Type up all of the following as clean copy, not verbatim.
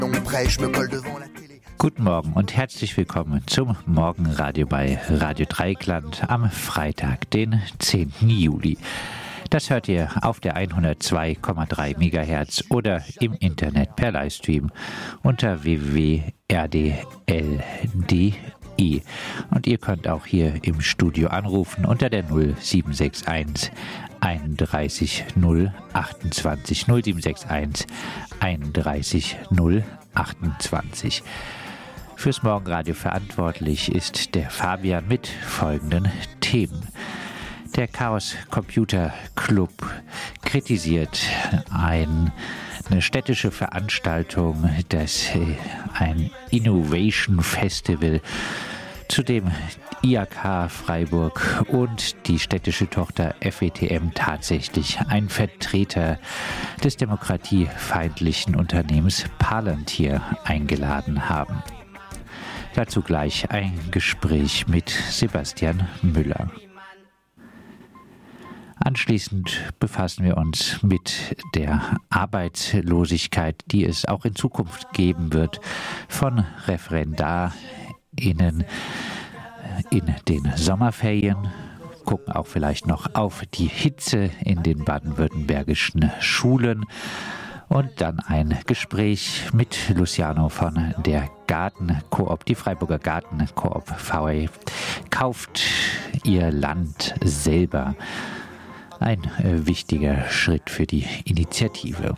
Guten Morgen und herzlich willkommen zum Morgenradio bei Radio Dreieckland am Freitag, den 10. Juli. Das hört ihr auf der 102,3 MHz oder im Internet per Livestream unter www.rdl.de. Und ihr könnt auch hier im Studio anrufen unter der 0761 31 028 0761 31 028. Fürs Morgenradio verantwortlich ist der Fabian mit folgenden Themen. Der Chaos Computer Club kritisiert eine städtische Veranstaltung, ein Innovation Festival, zu dem IHK Freiburg und die städtische Tochter FETM tatsächlich einen Vertreter des demokratiefeindlichen Unternehmens Palantir eingeladen haben. Dazu gleich ein Gespräch mit Sebastian Müller. Anschließend befassen wir uns mit der Arbeitslosigkeit, die es auch in Zukunft geben wird, von ReferendarInnen in den Sommerferien. Gucken auch vielleicht noch auf die Hitze in den baden-württembergischen Schulen. Und dann ein Gespräch mit Luciano von der Gartenkoop. Die Freiburger Gartenkoop VW kauft ihr Land selber. Ein wichtiger Schritt für die Initiative.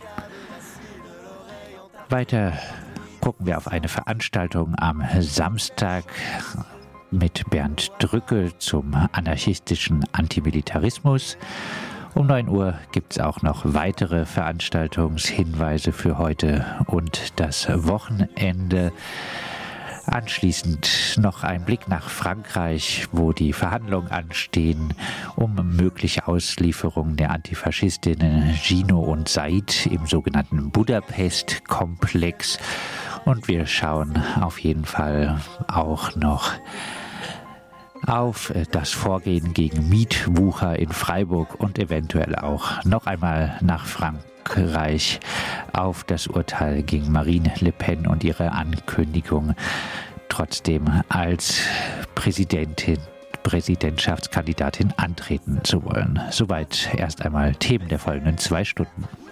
Weiter gucken wir auf eine Veranstaltung am Samstag mit Bernd Drücke zum anarchistischen Antimilitarismus. Um 9 Uhr gibt es auch noch weitere Veranstaltungshinweise für heute und das Wochenende. Anschließend noch ein Blick nach Frankreich, wo die Verhandlungen anstehen, um mögliche Auslieferungen der Antifaschistinnen Gino und Said im sogenannten Budapest-Komplex. Und wir schauen auf jeden Fall auch noch auf das Vorgehen gegen Mietwucher in Freiburg und eventuell auch noch einmal nach Frankreich auf das Urteil gegen Marine Le Pen und ihre Ankündigung, trotzdem als Präsidentschaftskandidatin antreten zu wollen. Soweit erst einmal Themen der folgenden 2 Stunden.